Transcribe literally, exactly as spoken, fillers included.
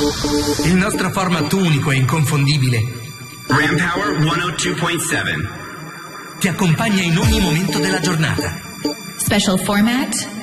Il nostro format unico e inconfondibile Ram Power centodue virgola sette ti accompagna in ogni momento della giornata. Special format